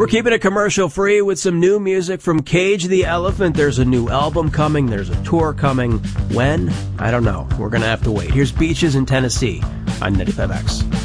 We're keeping it commercial free with some new music from Cage the Elephant. There's a new album coming. There's a tour coming. When? I don't know. We're going to have to wait. Here's Beaches in Tennessee on 95X.